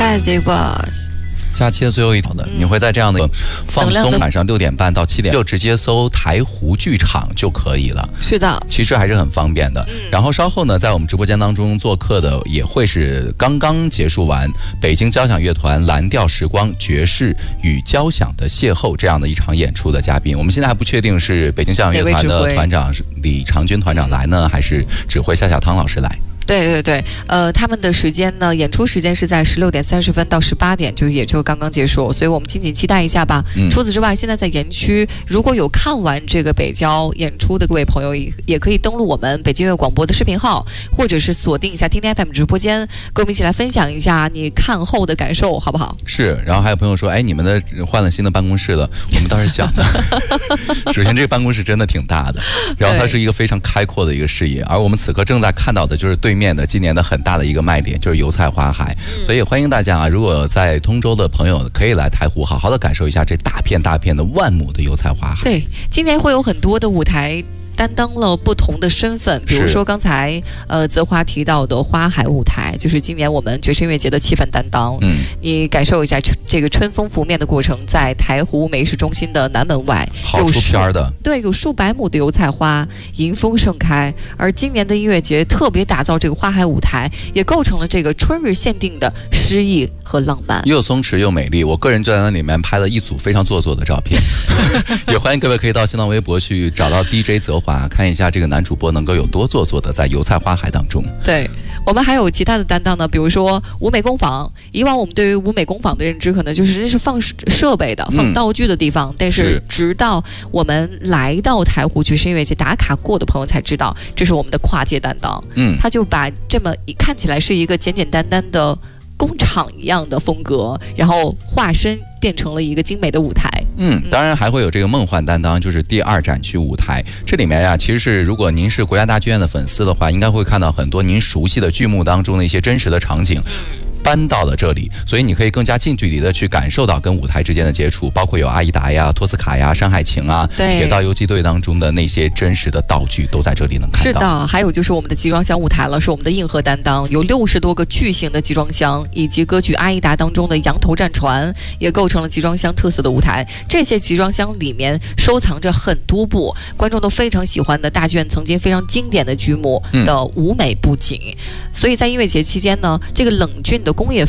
Crazy Boss。 假期的最后一条的，你会在这样的放松，晚上6点半到7点就直接搜台湖剧场就可以了。 是的， 其实还是很方便的。然后稍后呢，在我们直播间当中做客的也会是刚刚结束完北京交响乐团蓝调时光爵士与交响的邂逅这样的一场演出的嘉宾。我们现在还不确定是北京交响乐团的团长李长军团长来呢，还是指挥夏小汤老师来。 对，他们的时间呢，演出时间是在16点30分到18点，也就刚刚结束，所以我们敬请期待一下吧。除此之外，现在在园区，如果有看完这个北交演出的各位朋友，也可以登录我们北京音乐广播的视频号，或者是锁定一下天天 FM 直播间，跟我们一起来分享一下你看后的感受，好不好？ 是。然后还有朋友说，哎，你们的换了新的办公室了，我们倒是想的。首先，这个办公室真的挺大的，然后它是一个非常开阔的一个视野，而我们此刻正在看到的就是对面的今年的很大的一个卖点，就是油菜花海。所以欢迎大家啊，如果在通州的朋友可以来台湖好好的感受一下这大片大片的万亩的油菜花海。 对，今年会有很多的舞台担当了不同的身份，比如说刚才泽华提到的花海舞台，就是今年我们爵士音乐节的气氛担当。你感受一下这个春风拂面的过程，在台湖美术中心的南门外， 好出片的。 对，有数百亩的油菜花迎风盛开，而今年的音乐节特别打造这个花海舞台，也构成了这个春日限定的诗意和浪漫， 又松弛又美丽。我个人就在那里面拍了一组非常做作的照片。也欢迎各位可以到新浪微博去找到 DJ 泽华，看一下这个男主播能够有多做作的在油菜花海当中。 对，我们还有其他的担当呢，比如说舞美工坊。以往我们对于舞美工坊的认知可能就是这是放设备的、放道具的地方，但是直到我们来到台湖爵士音乐节打卡过的朋友才知道，这是我们的跨界担当。他就把这么看起来是一个简简单单的工厂一样的风格，然后化身变成了一个精美的舞台。 当然还会有这个梦幻担当，就是第2展区舞台。这里面呀，其实是如果您是国家大剧院的粉丝的话，应该会看到很多您熟悉的剧目当中的一些真实的场景。搬到了这里，所以你可以更加近距离的去感受到跟舞台之间的接触，包括有阿依达呀、托斯卡呀、山海情啊、铁道游击队当中的那些真实的道具都在这里能看到。 是的，还有就是我们的集装箱舞台了，是我们的硬核担当，有60多个巨型的集装箱，以及歌剧《阿依达》当中的羊头战船，也构成了集装箱特色的舞台。这些集装箱里面收藏着很多部观众都非常喜欢的大剧院曾经非常经典的剧目的舞美布景。所以在音乐节期间呢，这个冷峻的工业